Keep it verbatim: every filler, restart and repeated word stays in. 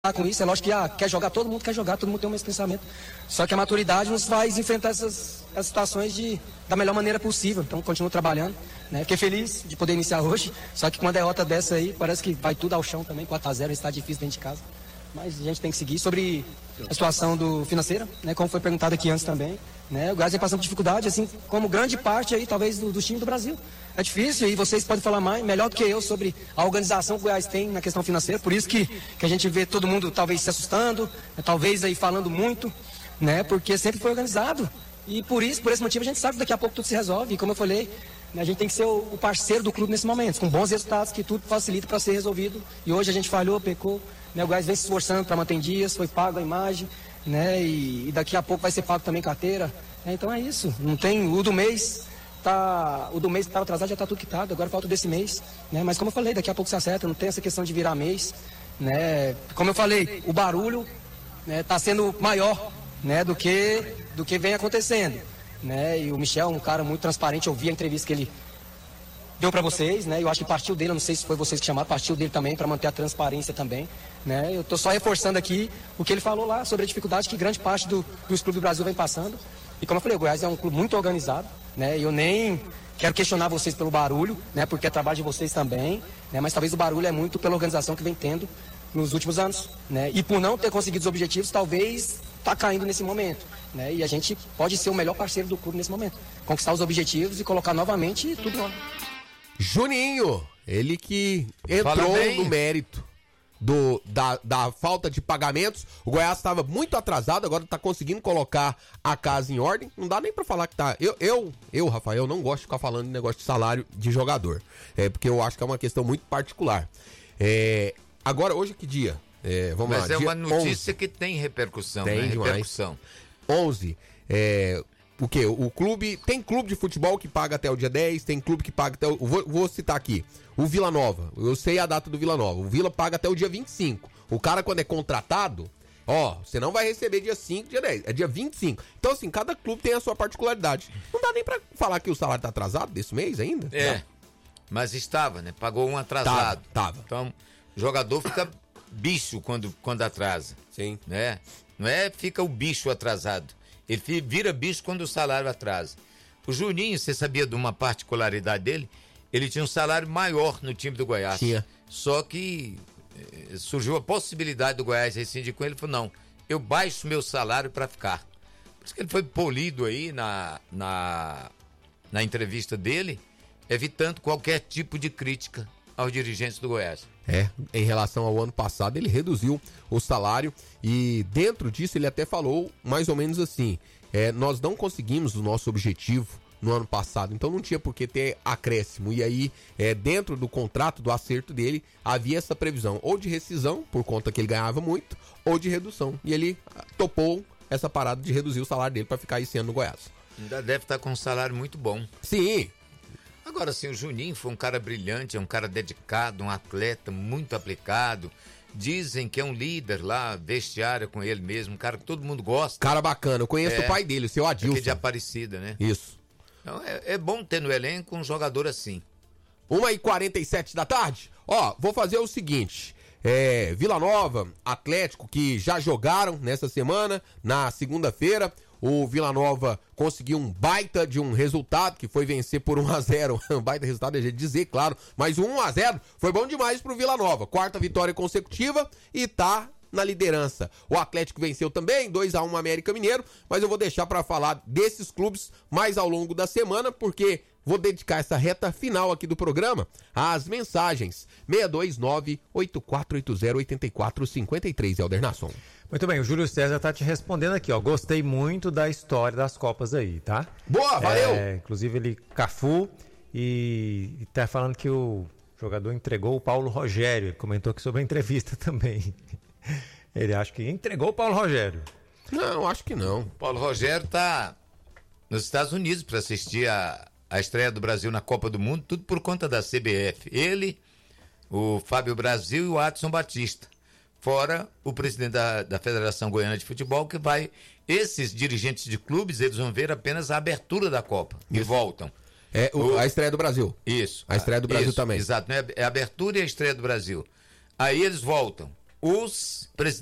com isso, é lógico que ah, quer jogar, todo mundo quer jogar, todo mundo tem o mesmo pensamento. Só que a maturidade nos faz enfrentar essas, essas situações de, da melhor maneira possível. Então, continuo trabalhando, né? Fiquei feliz de poder iniciar hoje, só que com uma derrota dessa aí, parece que vai tudo ao chão também, quatro a zero, está difícil dentro de casa. Mas a gente tem que seguir. Sobre a situação do financeira, né, como foi perguntado aqui antes também, né, o Goiás vem passando dificuldade, assim como grande parte aí, talvez, do, do time do Brasil. É difícil e vocês podem falar mais, melhor do que eu sobre a organização que o Goiás tem na questão financeira. Por isso que, que a gente vê todo mundo talvez se assustando, né, talvez aí falando muito, né, porque sempre foi organizado. E por isso, por esse motivo, a gente sabe que daqui a pouco tudo se resolve. E como eu falei, né, a gente tem que ser o, o parceiro do clube nesse momento, com bons resultados, que tudo facilita para ser resolvido. E hoje a gente falhou, pecou, né, o Goiás vem se esforçando para manter em dias, foi pago a imagem, né, e, e daqui a pouco vai ser pago também carteira. É, então é isso, não tem o do mês. Tá, o do mês que estava atrasado já está tudo quitado, agora falta o desse mês, né? Mas como eu falei, daqui a pouco se acerta, não tem essa questão de virar mês, né? Como eu falei, o barulho está, né, sendo maior, né, do que, do que vem acontecendo, né? E o Michel é um cara muito transparente, eu vi a entrevista que ele deu para vocês, né? Eu acho que partiu dele, eu não sei se foi vocês que chamaram, partiu dele também para manter a transparência também, né? Eu estou só reforçando aqui o que ele falou lá sobre a dificuldade que grande parte do, dos clubes do Brasil vem passando. E como eu falei, o Goiás é um clube muito organizado, né? Eu nem quero questionar vocês pelo barulho, né? Porque é trabalho de vocês também, né? Mas talvez o barulho é muito pela organização que vem tendo nos últimos anos, né? E por não ter conseguido os objetivos, talvez está caindo nesse momento, né? E a gente pode ser o melhor parceiro do clube nesse momento, conquistar os objetivos e colocar novamente tudo em ordem. Juninho, ele que entrou no mérito Do, da, da falta de pagamentos. O Goiás estava muito atrasado, agora está conseguindo colocar a casa em ordem. Não dá nem para falar que tá. Eu, eu, eu, Rafael, não gosto de ficar falando de negócio de salário de jogador, é porque eu acho que é uma questão muito particular. É, agora, hoje que dia? É, vamos Mas lá, é dia uma notícia onze. Que tem repercussão, Tem né? demais. Repercussão. onze. É, o quê? O clube. Tem clube de futebol que paga até o dia dez, tem clube que paga até o. Vou, vou citar aqui. O Vila Nova. Eu sei a data do Vila Nova. O Vila paga até o dia vinte e cinco. O cara, quando é contratado, ó, você não vai receber dia cinco, dia dez. É dia vinte e cinco. Então, assim, cada clube tem a sua particularidade. Não dá nem pra falar que o salário tá atrasado desse mês ainda? É. Não. Mas estava, né? Pagou um atrasado. Tava, tava. Então, o jogador fica bicho quando, quando atrasa. Sim. Né? Não é fica o bicho atrasado. Ele vira bicho quando o salário atrasa. O Juninho, você sabia de uma particularidade dele? Ele tinha um salário maior no time do Goiás. Tinha. Só que eh, surgiu a possibilidade do Goiás rescindir com ele. Ele falou, não, eu baixo meu salário para ficar. Por isso que ele foi polido aí na, na, na entrevista dele, evitando qualquer tipo de crítica aos dirigentes do Goiás. É, em relação ao ano passado, ele reduziu o salário e dentro disso ele até falou mais ou menos assim, é, nós não conseguimos o nosso objetivo no ano passado, então não tinha por que ter acréscimo, e aí é, dentro do contrato, do acerto dele, havia essa previsão, ou de rescisão, por conta que ele ganhava muito, ou de redução, e ele topou essa parada de reduzir o salário dele para ficar esse ano no Goiás. Ainda deve estar com um salário muito bom. Sim. Agora sim, o Juninho foi um cara brilhante, é um cara dedicado, um atleta muito aplicado. Dizem que é um líder lá, vestiário com ele mesmo, um cara que todo mundo gosta. Cara bacana, eu conheço é, o pai dele, o seu Adilson. Aqui de Aparecida, né? Isso. Então é, é bom ter no elenco um jogador assim. uma e quarenta e sete da tarde. Ó, vou fazer o seguinte. É, Vila Nova, Atlético, que já jogaram nessa semana, na segunda-feira. O Vila Nova conseguiu um baita de um resultado, que foi vencer por um a zero. Um baita resultado, é de dizer, claro. Mas o um a zero foi bom demais pro Vila Nova. Quarta vitória consecutiva e tá na liderança. O Atlético venceu também, dois a um América Mineiro, mas eu vou deixar para falar desses clubes mais ao longo da semana, porque vou dedicar essa reta final aqui do programa às mensagens. seis dois nove, oito quatro oito zero, oito quatro cinco três, Helder Nasson. Muito bem, o Júlio César tá te respondendo aqui, ó. Gostei muito da história das Copas aí, tá? Boa, valeu! É, inclusive ele, Cafu, e, e tá falando que o jogador entregou o Paulo Rogério. Ele comentou aqui sobre a entrevista também. Ele acha que entregou o Paulo Rogério. Não, acho que não. O Paulo Rogério tá nos Estados Unidos para assistir a, a estreia do Brasil na Copa do Mundo, tudo por conta da C B F. Ele, o Fábio Brasil e o Adson Batista. Fora o presidente da, da Federação Goiana de Futebol, que vai... Esses dirigentes de clubes, eles vão ver apenas a abertura da Copa. E Isso. voltam. É o, o, a estreia do Brasil. Isso. A estreia do Brasil isso, também. Exato. É a abertura e a estreia do Brasil. Aí eles voltam. os presidentes